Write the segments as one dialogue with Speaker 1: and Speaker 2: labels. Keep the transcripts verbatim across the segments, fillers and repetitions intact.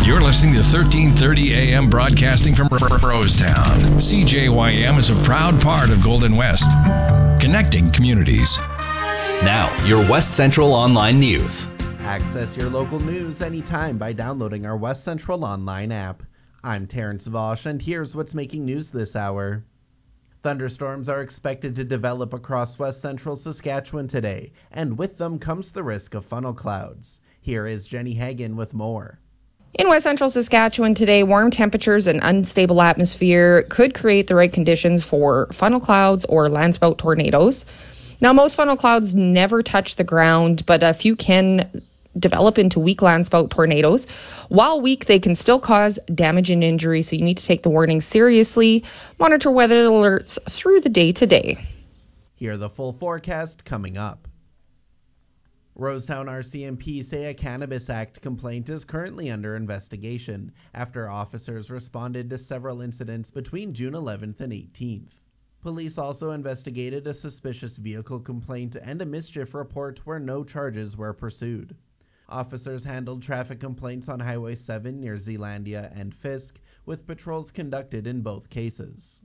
Speaker 1: You're listening to thirteen thirty A M broadcasting from Rosetown. C J Y M is a proud part of Golden West, connecting communities.
Speaker 2: Now, your West Central Online News.
Speaker 3: Access your local news anytime by downloading our West Central Online app. I'm Terrence Vosch, and here's what's making news this hour. Thunderstorms are expected to develop across West Central Saskatchewan today, and with them comes the risk of funnel clouds. Here is Jenny Hagan with more.
Speaker 4: In West Central Saskatchewan today, warm temperatures and unstable atmosphere could create the right conditions for funnel clouds or landspout tornadoes. Now, most funnel clouds never touch the ground, but a few can develop into weak landspout tornadoes. While weak, they can still cause damage and injury, so you need to take the warning seriously. Monitor weather alerts through the day today.
Speaker 3: Hear the full forecast coming up. Rosetown R C M P say a Cannabis Act complaint is currently under investigation after officers responded to several incidents between June eleventh and eighteenth. Police also investigated a suspicious vehicle complaint and a mischief report where no charges were pursued. Officers handled traffic complaints on Highway seven near Zealandia and Fisk, with patrols conducted in both cases.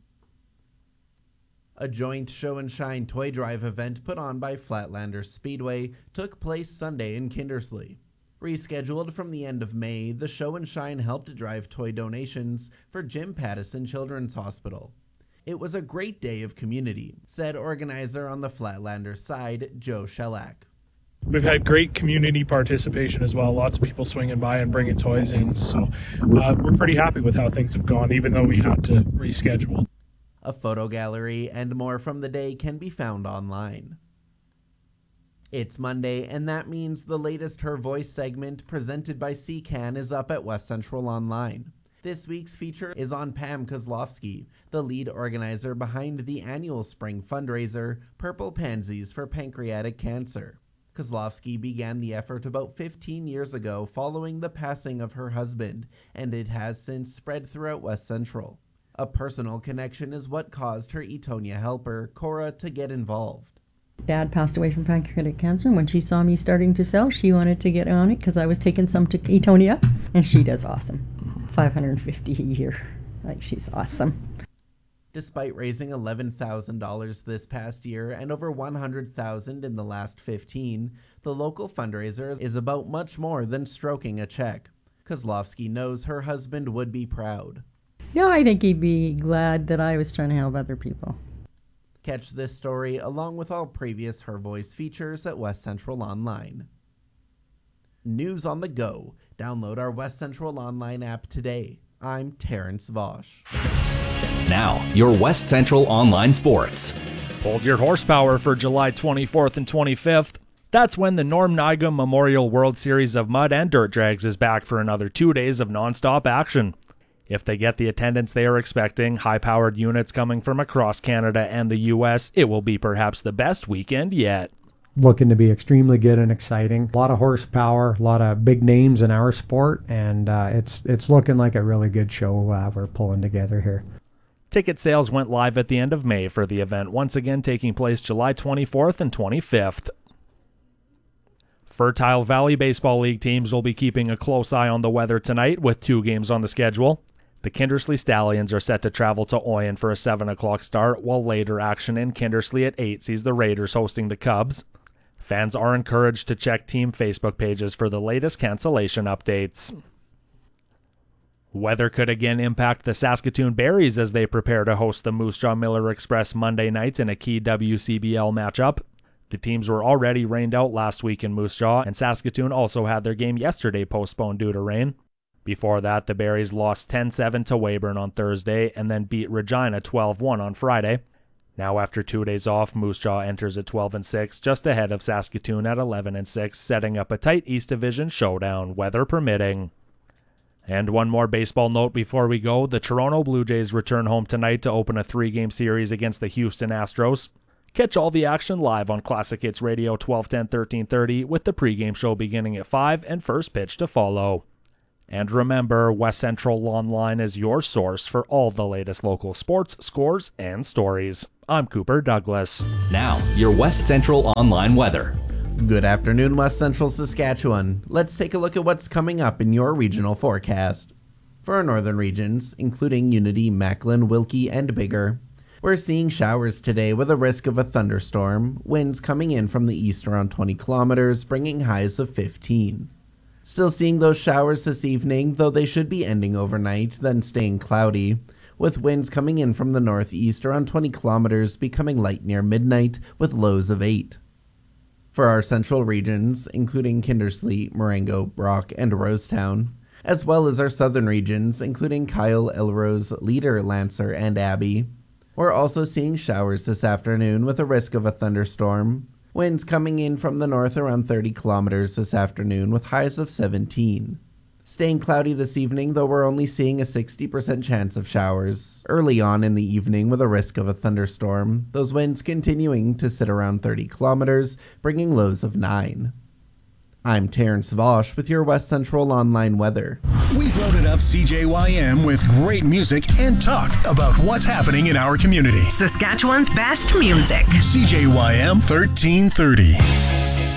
Speaker 3: A joint show and shine toy drive event put on by Flatlander Speedway took place Sunday in Kindersley. Rescheduled from the end of May, the show and shine helped drive toy donations for Jim Pattison Children's Hospital. It was a great day of community, said organizer on the Flatlander side, Joe Shellack.
Speaker 5: We've had great community participation as well. Lots of people swinging by and bringing toys in. So uh, we're pretty happy with how things have gone, even though we had to reschedule.
Speaker 3: A photo gallery and more from the day can be found online. It's Monday, and that means the latest Her Voice segment presented by C C A N is up at West Central Online. This week's feature is on Pam Kozlowski, the lead organizer behind the annual spring fundraiser, Purple Pansies for Pancreatic Cancer. Kozlowski began the effort about fifteen years ago following the passing of her husband, and it has since spread throughout West Central. A personal connection is what caused her Etonia helper, Cora, to get involved.
Speaker 6: Dad passed away from pancreatic cancer, and when she saw me starting to sell, she wanted to get on it because I was taking some to Etonia, and she does awesome. five hundred fifty a year. Like, she's awesome.
Speaker 3: Despite raising eleven thousand dollars this past year and over one hundred thousand dollars in the last fifteen, the local fundraiser is about much more than stroking a check. Kozlowski knows her husband would be proud.
Speaker 6: No, I think he'd be glad that I was trying to help other people.
Speaker 3: Catch this story along with all previous Her Voice features at West Central Online. News on the go. Download our West Central Online app today. I'm Terrence Vosch.
Speaker 2: Now, your West Central Online Sports.
Speaker 7: Hold your horsepower for July twenty-fourth and twenty-fifth. That's when the Norm Nigam Memorial World Series of Mud and Dirt Drags is back for another two days of nonstop action. If they get the attendance they are expecting, high-powered units coming from across Canada and the U S, it will be perhaps the best weekend yet.
Speaker 8: Looking to be extremely good and exciting. A lot of horsepower, a lot of big names in our sport, and uh, it's it's looking like a really good show uh, we're pulling together here.
Speaker 7: Ticket sales went live at the end of May for the event, once again taking place July twenty-fourth and twenty-fifth. Fertile Valley Baseball League teams will be keeping a close eye on the weather tonight with two games on the schedule. The Kindersley Stallions are set to travel to Oyen for a seven o'clock start, while later action in Kindersley at eight sees the Raiders hosting the Cubs. Fans are encouraged to check team Facebook pages for the latest cancellation updates. Weather could again impact the Saskatoon Berries as they prepare to host the Moose Jaw Miller Express Monday night in a key W C B L matchup. The teams were already rained out last week in Moose Jaw, and Saskatoon also had their game yesterday postponed due to rain. Before that, the Berries lost ten seven to Weyburn on Thursday and then beat Regina twelve one on Friday. Now after two days off, Moose Jaw enters at twelve and six, just ahead of Saskatoon at eleven and six, setting up a tight East Division showdown, weather permitting. And one more baseball note before we go. The Toronto Blue Jays return home tonight to open a three-game series against the Houston Astros. Catch all the action live on Classic Hits Radio twelve ten, thirteen thirty with the pregame show beginning at five and first pitch to follow. And remember, West Central Online is your source for all the latest local sports, scores, and stories. I'm Cooper Douglas.
Speaker 2: Now, your West Central Online weather.
Speaker 3: Good afternoon, West Central Saskatchewan. Let's take a look at what's coming up in your regional forecast. For our northern regions, including Unity, Macklin, Wilkie, and Biggar, we're seeing showers today with a risk of a thunderstorm, winds coming in from the east around twenty kilometers, bringing highs of fifteen. Still seeing those showers this evening, though they should be ending overnight, then staying cloudy, with winds coming in from the northeast around twenty kilometers, becoming light near midnight with lows of eight. For our central regions, including Kindersley, Marengo, Brock, and Rosetown, as well as our southern regions, including Kyle, Elrose, Leader, Lancer, and Abbey, we're also seeing showers this afternoon with a risk of a thunderstorm. Winds coming in from the north around thirty kilometers this afternoon with highs of seventeen. Staying cloudy this evening, though we're only seeing a sixty percent chance of showers early on in the evening with a risk of a thunderstorm. Those winds continuing to sit around thirty kilometers, bringing lows of nine. I'm Terrence Vosh with your West Central Online weather.
Speaker 9: We've loaded up C J Y M with great music and talk about what's happening in our community.
Speaker 10: Saskatchewan's best music.
Speaker 9: C J Y M thirteen thirty.